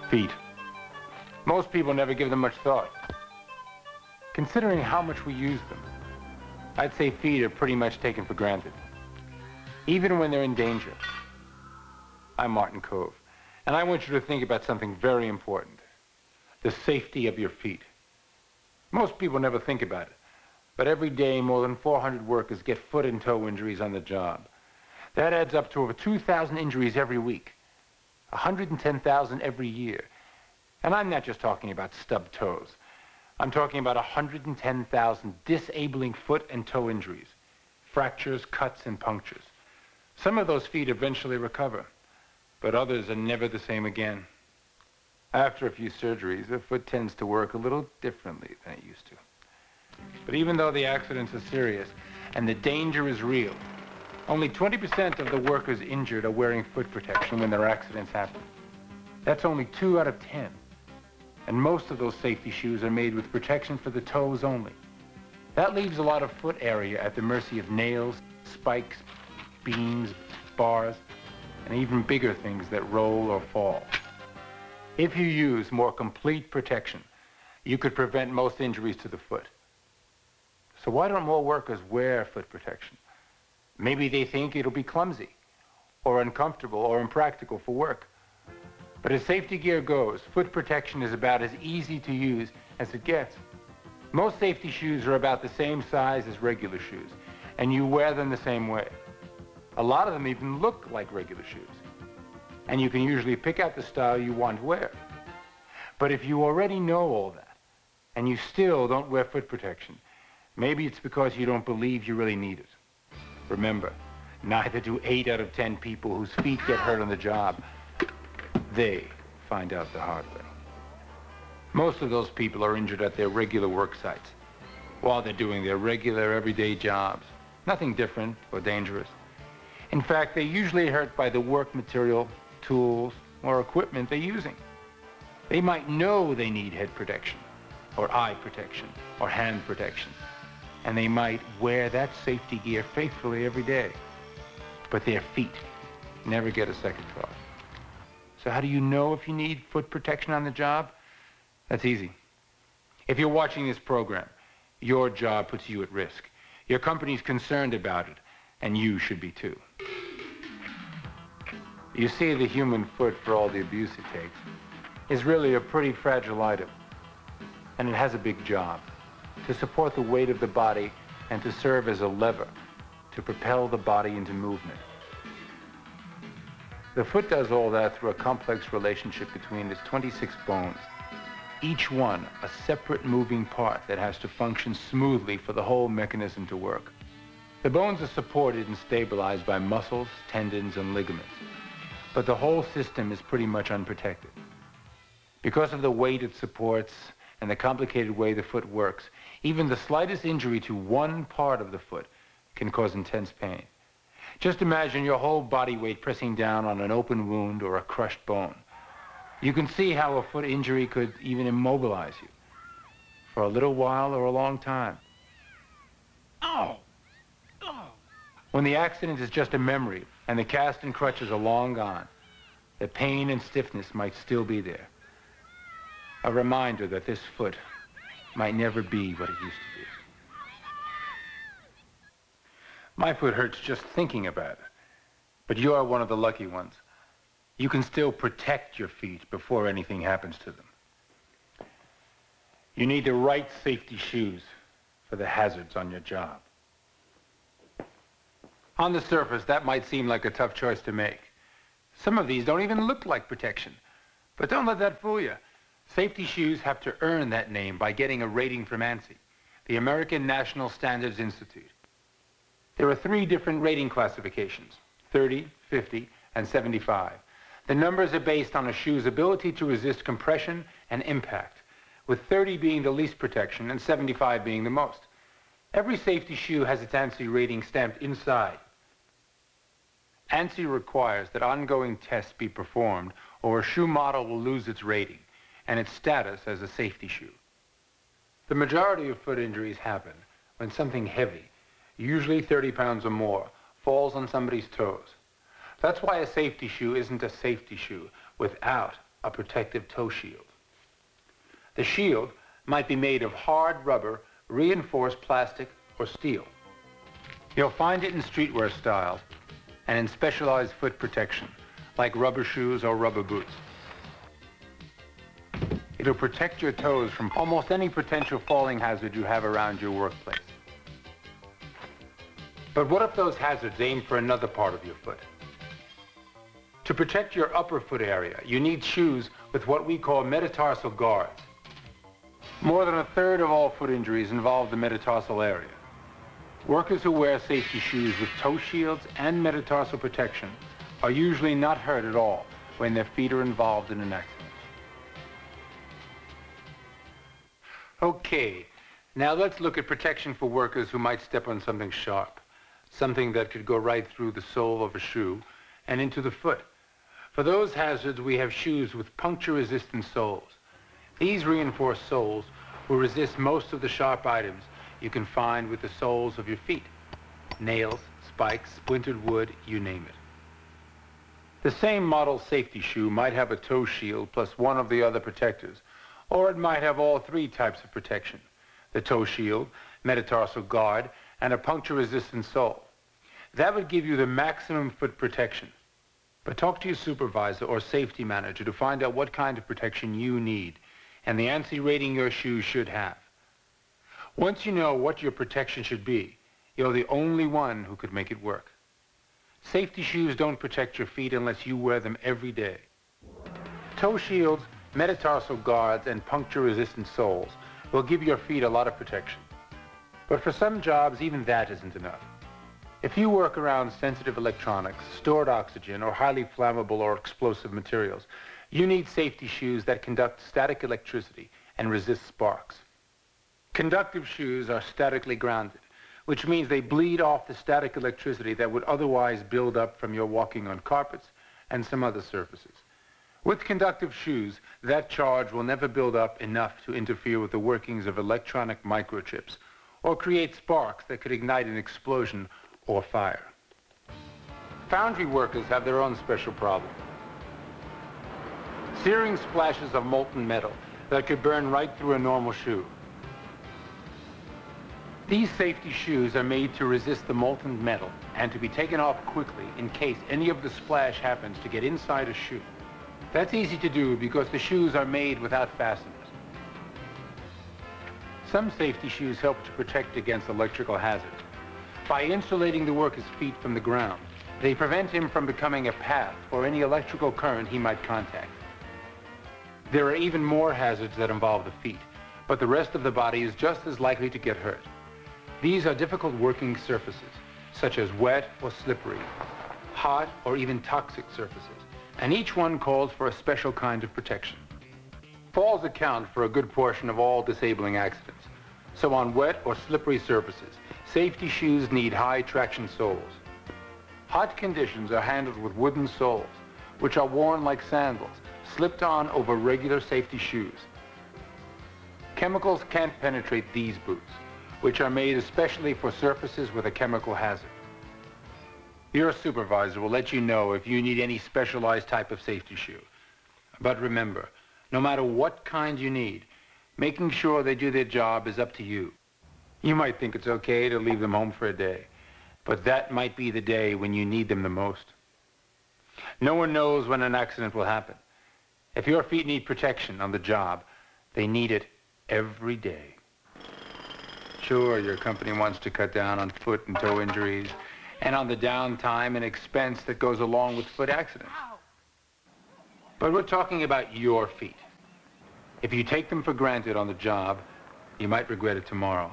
Feet. Most people never give them much thought. Considering how much we use them, I'd say feet are pretty much taken for granted, even when they're in danger. I'm Martin Kove, and I want you to think about something very important: the safety of your feet. Most people never think about it, but every day more than 400 workers get foot and toe injuries on the job. That adds up to over 2,000 injuries every week, 110,000 every year. And I'm not just talking about stubbed toes. I'm talking about 110,000 disabling foot and toe injuries, fractures, cuts, and punctures. Some of those feet eventually recover, but others are never the same again. After a few surgeries, the foot tends to work a little differently than it used to. But even though the accidents are serious and the danger is real, only 20% of the workers injured are wearing foot protection when their accidents happen. That's only 2 out of 10. And most of those safety shoes are made with protection for the toes only. That leaves a lot of foot area at the mercy of nails, spikes, beams, bars, and even bigger things that roll or fall. If you use more complete protection, you could prevent most injuries to the foot. So why don't more workers wear foot protection? Maybe they think it'll be clumsy, or uncomfortable, or impractical for work. But as safety gear goes, foot protection is about as easy to use as it gets. Most safety shoes are about the same size as regular shoes, and you wear them the same way. A lot of them even look like regular shoes, and you can usually pick out the style you want to wear. But if you already know all that, and you still don't wear foot protection, maybe it's because you don't believe you really need it. Remember, neither do 8 out of 10 people whose feet get hurt on the job. They find out the hard way. Most of those people are injured at their regular work sites while they're doing their regular everyday jobs. Nothing different or dangerous. In fact, they're usually hurt by the work material, tools, or equipment they're using. They might know they need head protection, or eye protection, or hand protection, and they might wear that safety gear faithfully every day. But their feet never get a second thought. So how do you know if you need foot protection on the job? That's easy. If you're watching this program, your job puts you at risk. Your company's concerned about it, and you should be too. You see, the human foot, for all the abuse it takes, is really a pretty fragile item. And it has a big job: to support the weight of the body and to serve as a lever to propel the body into movement. The foot does all that through a complex relationship between its 26 bones, each one a separate moving part that has to function smoothly for the whole mechanism to work. The bones are supported and stabilized by muscles, tendons, and ligaments, but the whole system is pretty much unprotected. Because of the weight it supports and the complicated way the foot works, even the slightest injury to one part of the foot can cause intense pain. Just imagine your whole body weight pressing down on an open wound or a crushed bone. You can see how a foot injury could even immobilize you for a little while or a long time. Oh! Oh! When the accident is just a memory and the cast and crutches are long gone, the pain and stiffness might still be there. A reminder that this foot might never be what it used to be. My foot hurts just thinking about it, but you're one of the lucky ones. You can still protect your feet before anything happens to them. You need the right safety shoes for the hazards on your job. On the surface, that might seem like a tough choice to make. Some of these don't even look like protection, but don't let that fool you. Safety shoes have to earn that name by getting a rating from ANSI, the American National Standards Institute. There are 3 different rating classifications: 30, 50, and 75. The numbers are based on a shoe's ability to resist compression and impact, with 30 being the least protection and 75 being the most. Every safety shoe has its ANSI rating stamped inside. ANSI requires that ongoing tests be performed, or a shoe model will lose its rating and its status as a safety shoe. The majority of foot injuries happen when something heavy, usually 30 pounds or more, falls on somebody's toes. That's why a safety shoe isn't a safety shoe without a protective toe shield. The shield might be made of hard rubber, reinforced plastic, or steel. You'll find it in streetwear styles and in specialized foot protection, like rubber shoes or rubber boots. It'll protect your toes from almost any potential falling hazard you have around your workplace. But what if those hazards aim for another part of your foot? To protect your upper foot area, you need shoes with what we call metatarsal guards. More than a third of all foot injuries involve the metatarsal area. Workers who wear safety shoes with toe shields and metatarsal protection are usually not hurt at all when their feet are involved in an accident. Okay, now let's look at protection for workers who might step on something sharp, something that could go right through the sole of a shoe and into the foot. For those hazards, we have shoes with puncture-resistant soles. These reinforced soles will resist most of the sharp items you can find with the soles of your feet. Nails, spikes, splintered wood, you name it. The same model safety shoe might have a toe shield plus one of the other protectors, or it might have all three types of protection: the toe shield, metatarsal guard, and a puncture-resistant sole. That would give you the maximum foot protection. But talk to your supervisor or safety manager to find out what kind of protection you need and the ANSI rating your shoes should have. Once you know what your protection should be, you're the only one who could make it work. Safety shoes don't protect your feet unless you wear them every day. Toe shields, metatarsal guards, and puncture-resistant soles will give your feet a lot of protection. But for some jobs, even that isn't enough. If you work around sensitive electronics, stored oxygen, or highly flammable or explosive materials, you need safety shoes that conduct static electricity and resist sparks. Conductive shoes are statically grounded, which means they bleed off the static electricity that would otherwise build up from your walking on carpets and some other surfaces. With conductive shoes, that charge will never build up enough to interfere with the workings of electronic microchips or create sparks that could ignite an explosion or fire. Foundry workers have their own special problem. Searing splashes of molten metal that could burn right through a normal shoe. These safety shoes are made to resist the molten metal and to be taken off quickly in case any of the splash happens to get inside a shoe. That's easy to do because the shoes are made without fasteners. Some safety shoes help to protect against electrical hazards. By insulating the worker's feet from the ground, they prevent him from becoming a path for any electrical current he might contact. There are even more hazards that involve the feet, but the rest of the body is just as likely to get hurt. These are difficult working surfaces, such as wet or slippery, hot or even toxic surfaces, and each one calls for a special kind of protection. Falls account for a good portion of all disabling accidents, so on wet or slippery surfaces, safety shoes need high traction soles. Hot conditions are handled with wooden soles, which are worn like sandals, slipped on over regular safety shoes. Chemicals can't penetrate these boots, which are made especially for surfaces with a chemical hazard. Your supervisor will let you know if you need any specialized type of safety shoe. But remember, no matter what kind you need, making sure they do their job is up to you. You might think it's okay to leave them home for a day, but that might be the day when you need them the most. No one knows when an accident will happen. If your feet need protection on the job, they need it every day. Sure, your company wants to cut down on foot and toe injuries and on the downtime and expense that goes along with foot accidents. But we're talking about your feet. If you take them for granted on the job, you might regret it tomorrow.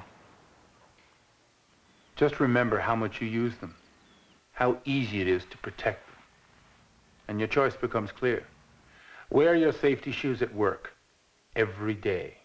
Just remember how much you use them, how easy it is to protect them, and your choice becomes clear. Wear your safety shoes at work every day.